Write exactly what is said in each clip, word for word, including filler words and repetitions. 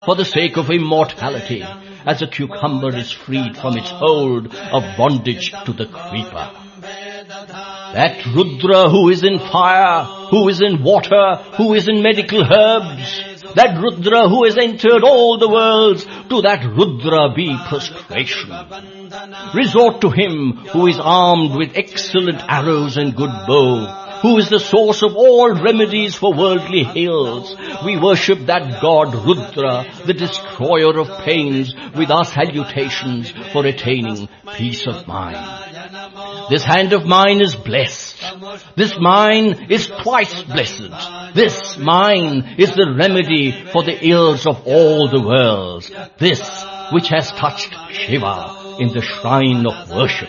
for the sake of immortality, as a cucumber is freed from its hold of bondage to the creeper. That Rudra who is in fire, who is in water, who is in medical herbs, that Rudra who has entered all the worlds, to that Rudra be prostration. Resort to him who is armed with excellent arrows and good bow, who is the source of all remedies for worldly ills. We worship that God Rudra, the destroyer of pains, with our salutations for attaining peace of mind. This hand of mine is blessed. This mine is twice blessed. This mine is the remedy for the ills of all the worlds. This which has touched Shiva in the shrine of worship.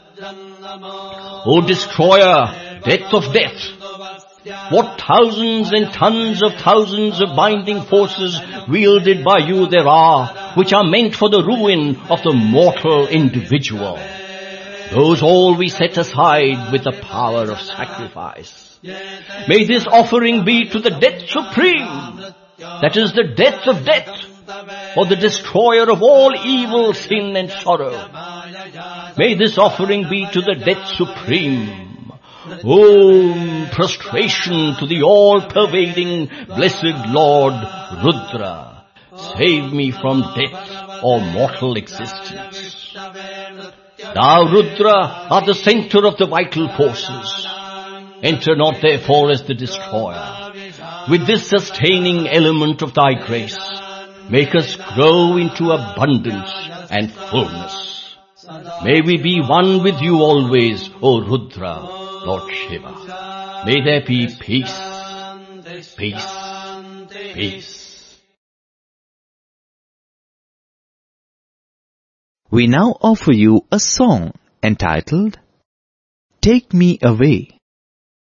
O destroyer, death of death, what thousands and tons of thousands of binding forces wielded by you there are, which are meant for the ruin of the mortal individual. Those all we set aside with the power of sacrifice. May this offering be to the Death Supreme, that is the death of death, or the destroyer of all evil, sin and sorrow. May this offering be to the Death Supreme. Om, prostration to the all-pervading, blessed Lord Rudra. Save me from death or mortal existence. Thou, Rudra, art the center of the vital forces. Enter not therefore as the destroyer. With this sustaining element of thy grace, make us grow into abundance and fullness. May we be one with you always, O Rudra, Lord Shiva. May there be peace, peace, peace. We now offer you a song entitled, Take Me Away.